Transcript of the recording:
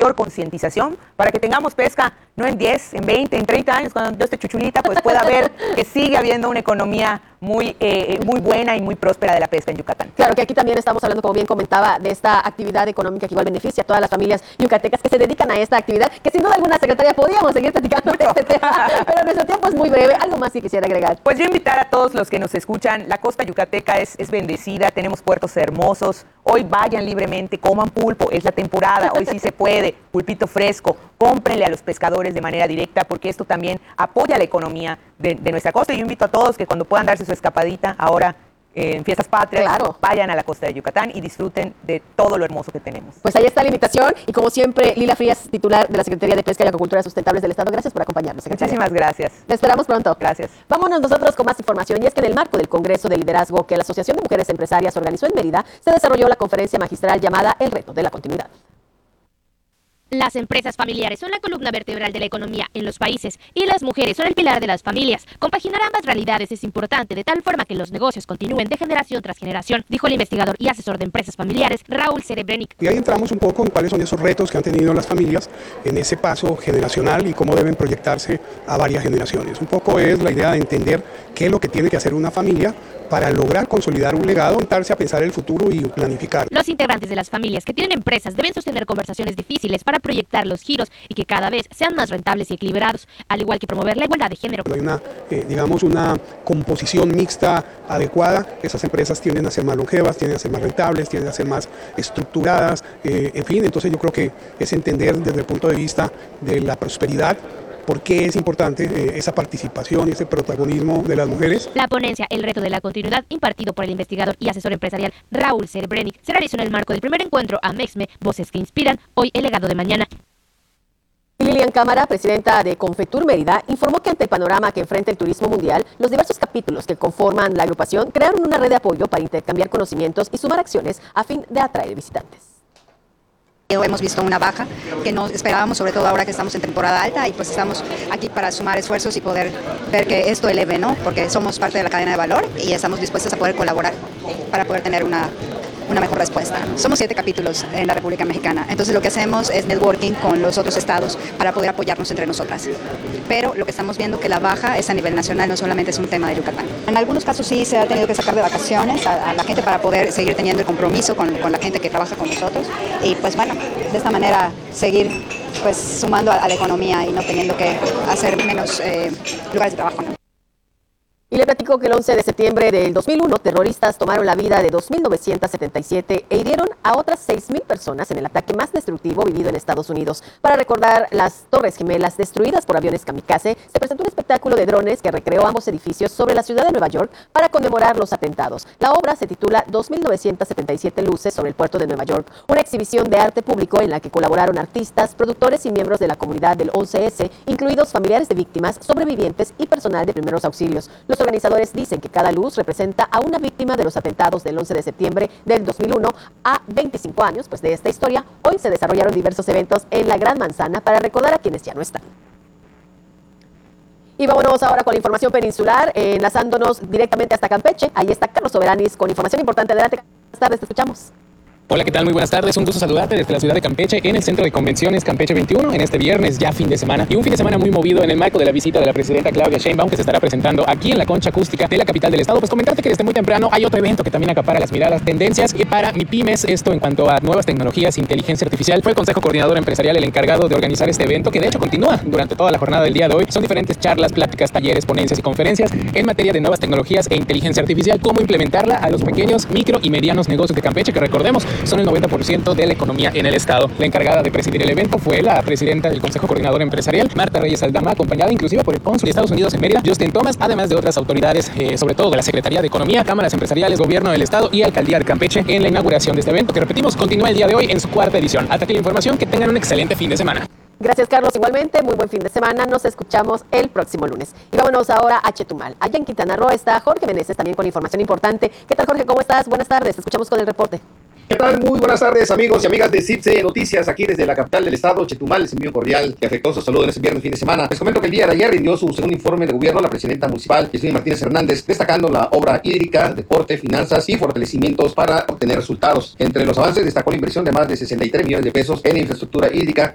mayor concientización para que tengamos pesca no en 10, en 20, en 30 años, cuando yo esté chuchulita, pues pueda ver que sigue habiendo una economía muy buena y muy próspera de la pesca en Yucatán. Claro que aquí también estamos hablando, como bien comentaba, de esta actividad económica que igual beneficia a todas las familias yucatecas que se dedican a esta actividad, que sin duda alguna, secretaria, podríamos seguir platicando de este tema, pero nuestro tiempo es muy breve. Algo más que quisiera agregar. Pues yo invitar a todos los que nos escuchan, la costa yucateca es bendecida, tenemos puertos hermosos, hoy vayan libremente, coman pulpo, es la temporada, hoy sí se puede, pulpito fresco, cómprenle a los pescadores de manera directa, porque esto también apoya la economía de nuestra costa. Y yo invito a todos que cuando puedan darse su escapadita ahora en Fiestas Patrias, claro, vayan a la costa de Yucatán y disfruten de todo lo hermoso que tenemos. Pues ahí está la invitación, y como siempre, Lila Frías, titular de la Secretaría de Pesca y Acuacultura Sustentables del Estado, gracias por acompañarnos, secretaria. Muchísimas gracias. Te esperamos pronto. Gracias. Vámonos nosotros con más información, y es que en el marco del Congreso de Liderazgo que la Asociación de Mujeres Empresarias organizó en Mérida, se desarrolló la conferencia magistral llamada El Reto de la Continuidad. Las empresas familiares son la columna vertebral de la economía en los países y las mujeres son el pilar de las familias. Compaginar ambas realidades es importante de tal forma que los negocios continúen de generación tras generación, dijo el investigador y asesor de empresas familiares Raúl Cerebrenic. Y ahí entramos un poco en cuáles son esos retos que han tenido las familias en ese paso generacional y cómo deben proyectarse a varias generaciones. Un poco es la idea de entender qué es lo que tiene que hacer una familia para lograr consolidar un legado, sentarse a pensar el futuro y planificar. Los integrantes de las familias que tienen empresas deben sostener conversaciones difíciles para proyectar los giros y que cada vez sean más rentables y equilibrados, al igual que promover la igualdad de género. Hay una composición mixta adecuada. Esas empresas tienden a ser más longevas, tienden a ser más rentables, tienden a ser más estructuradas, en fin, entonces yo creo que es entender desde el punto de vista de la prosperidad por qué es importante esa participación y ese protagonismo de las mujeres. La ponencia El Reto de la Continuidad, impartido por el investigador y asesor empresarial Raúl Cerebrenic, se realizó en el marco del primer encuentro AMEXME, Voces que Inspiran, hoy el legado de mañana. Lilian Cámara, presidenta de Confetur Mérida, informó que ante el panorama que enfrenta el turismo mundial, los diversos capítulos que conforman la agrupación crearon una red de apoyo para intercambiar conocimientos y sumar acciones a fin de atraer visitantes. Hemos visto una baja que no esperábamos, sobre todo ahora que estamos en temporada alta, y pues estamos aquí para sumar esfuerzos y poder ver que esto eleve, ¿no? Porque somos parte de la cadena de valor y estamos dispuestos a poder colaborar para poder tener una mejor respuesta. Somos 7 capítulos en la República Mexicana, entonces lo que hacemos es networking con los otros estados para poder apoyarnos entre nosotras. Pero lo que estamos viendo que la baja es a nivel nacional, no solamente es un tema de Yucatán. En algunos casos sí se ha tenido que sacar de vacaciones a la gente para poder seguir teniendo el compromiso con la gente que trabaja con nosotros, y pues bueno, de esta manera seguir pues sumando a la economía y no teniendo que hacer menos lugares de trabajo, ¿no? Y le platico que el 11 de septiembre del 2001, terroristas tomaron la vida de 2.977 e hirieron a otras 6.000 personas en el ataque más destructivo vivido en Estados Unidos. Para recordar las Torres Gemelas destruidas por aviones kamikaze, se presentó un espectáculo de drones que recreó ambos edificios sobre la ciudad de Nueva York para conmemorar los atentados. La obra se titula 2.977 luces sobre el puerto de Nueva York, una exhibición de arte público en la que colaboraron artistas, productores y miembros de la comunidad del 11S, incluidos familiares de víctimas, sobrevivientes y personal de primeros auxilios. Los organizadores dicen que cada luz representa a una víctima de los atentados del 11 de septiembre del 2001 a 25 años pues de esta historia. Hoy se desarrollaron diversos eventos en la Gran Manzana para recordar a quienes ya no están. Y vámonos ahora con la información peninsular, enlazándonos directamente hasta Campeche. Ahí está Carlos Soberanis con información importante. Adelante, buenas tardes, te escuchamos. Hola, ¿qué tal? Muy buenas tardes. Un gusto saludarte desde la ciudad de Campeche en el Centro de Convenciones Campeche 21 en este viernes, ya fin de semana. Y un fin de semana muy movido en el marco de la visita de la presidenta Claudia Sheinbaum, que se estará presentando aquí en la concha acústica de la capital del estado. Pues comentarte que desde muy temprano hay otro evento que también acapara las miradas, tendencias y para MIPYMES, esto en cuanto a nuevas tecnologías, inteligencia artificial. Fue el Consejo Coordinador Empresarial el encargado de organizar este evento, que de hecho continúa durante toda la jornada del día de hoy. Son diferentes charlas, pláticas, talleres, ponencias y conferencias en materia de nuevas tecnologías e inteligencia artificial, cómo implementarla a los pequeños, micro y medianos negocios de Campeche, que recordemos son el 90% de la economía en el estado. La encargada de presidir el evento fue la presidenta del Consejo Coordinador Empresarial, Marta Reyes Aldama, acompañada inclusive por el cónsul de Estados Unidos en Mérida, Justin Thomas, además de otras autoridades, sobre todo de la Secretaría de Economía, cámaras empresariales, gobierno del estado y alcaldía de Campeche, en la inauguración de este evento, que repetimos, continúa el día de hoy en su 4ª edición. Hasta aquí la información, que tengan un excelente fin de semana. Gracias, Carlos. Igualmente, muy buen fin de semana. Nos escuchamos el próximo lunes. Y vámonos ahora a Chetumal. Allá en Quintana Roo está Jorge Meneses también con información importante. ¿Qué tal, Jorge? ¿Cómo estás? Buenas tardes. Te escuchamos con el reporte. ¿Qué tal? Muy buenas tardes, amigos y amigas de CIPSE Noticias, aquí desde la capital del estado, Chetumal. Les envío un cordial y afectuoso saludo en este viernes fin de semana. Les comento que el día de ayer rindió su segundo informe de gobierno la presidenta municipal, Yesenia Martínez Hernández, destacando la obra hídrica, deporte, finanzas y fortalecimientos para obtener resultados. Entre los avances destacó la inversión de más de 63 millones de pesos en infraestructura hídrica,